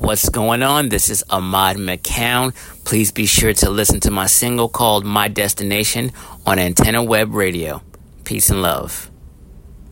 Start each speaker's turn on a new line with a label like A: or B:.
A: What's going on? This is Ahmad McCown. Please be sure to listen to my single called My Destination on Antenna Web Radio. Peace and love.